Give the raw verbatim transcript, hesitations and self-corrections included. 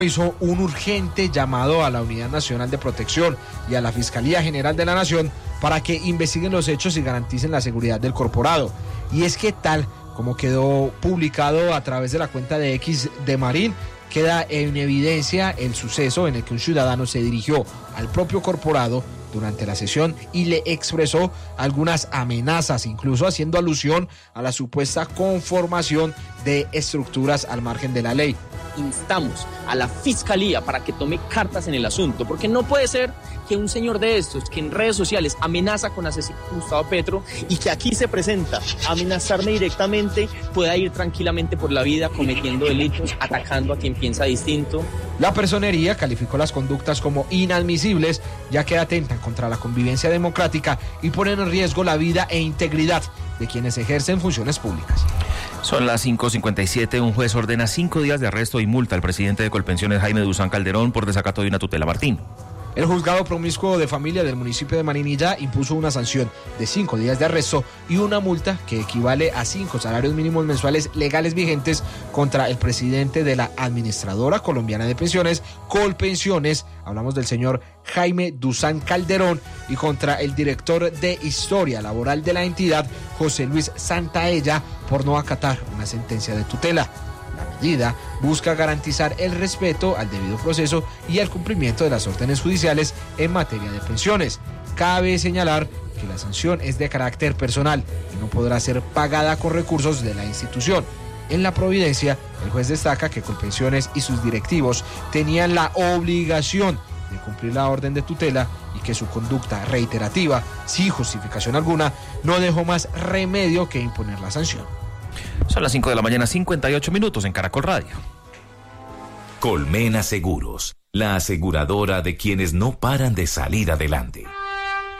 Hizo un urgente llamado a la Unidad Nacional de Protección y a la Fiscalía General de la Nación para que investiguen los hechos y garanticen la seguridad del corporado. Y es que tal como quedó publicado a través de la cuenta de X de Marín, queda en evidencia el suceso en el que un ciudadano se dirigió al propio corporado durante la sesión y le expresó algunas amenazas, incluso haciendo alusión a la supuesta conformación de estructuras al margen de la ley. Instamos a la Fiscalía para que tome cartas en el asunto, porque no puede ser que un señor de estos, que en redes sociales amenaza con asesinar a Gustavo Petro y que aquí se presenta a amenazarme directamente, pueda ir tranquilamente por la vida cometiendo delitos, atacando a quien piensa distinto. La personería calificó las conductas como inadmisibles, ya que atentan contra la convivencia democrática y ponen en riesgo la vida e integridad de quienes ejercen funciones públicas. Son las cinco cincuenta y siete, un juez ordena cinco días de arresto y multa al presidente de Colpensiones, Jaime Duzán Calderón, por desacato de una tutela. Martín. El juzgado promiscuo de familia del municipio de Marinilla impuso una sanción de cinco días de arresto y una multa que equivale a cinco salarios mínimos mensuales legales vigentes contra el presidente de la Administradora Colombiana de Pensiones, Colpensiones, hablamos del señor Jaime Duzán Calderón, y contra el director de Historia Laboral de la entidad, José Luis Santaella, por no acatar una sentencia de tutela. La medida busca garantizar el respeto al debido proceso y al cumplimiento de las órdenes judiciales en materia de pensiones. Cabe señalar que la sanción es de carácter personal y no podrá ser pagada con recursos de la institución. En la providencia, el juez destaca que Colpensiones y sus directivos tenían la obligación de cumplir la orden de tutela y que su conducta reiterativa, sin justificación alguna, no dejó más remedio que imponer la sanción. Son las cinco de la mañana, cincuenta y ocho minutos en Caracol Radio. Colmena Seguros, la aseguradora de quienes no paran de salir adelante.